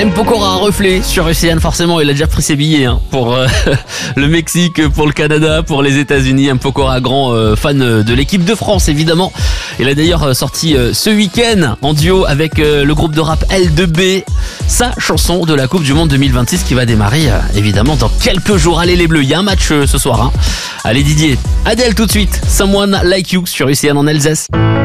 Pokora, reflet sur UCN, forcément il a déjà pris ses billets pour le Mexique, pour le Canada, pour les États-Unis. Pokora, grand fan de l'équipe de France évidemment. Il a d'ailleurs sorti ce week-end en duo avec le groupe de rap L2B sa chanson de la Coupe du Monde 2026 qui va démarrer évidemment dans quelques jours. Allez les Bleus, il y a un match ce soir. Allez Didier, Adèle tout de suite, Someone Like You sur UCN en Alsace.